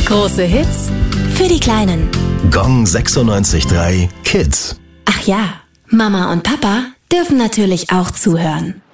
Große Hits für die Kleinen. Gong 96.3 Kids. Ach ja, Mama und Papa dürfen natürlich auch zuhören.